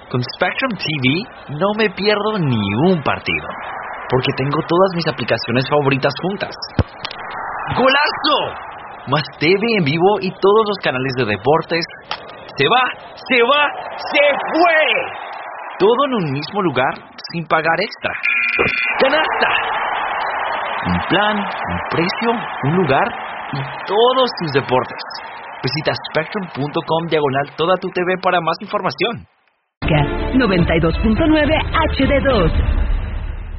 Con Spectrum TV no me pierdo ni un partido, porque tengo todas mis aplicaciones favoritas juntas. ¡Golazo! Más TV en vivo y todos los canales de deportes. ¡Se fue! Todo en un mismo lugar sin pagar extra. ¡Canasta! Un plan, un precio, un lugar y todos tus deportes. Visita spectrum.com/toda tu TV para más información. 92.9 HD2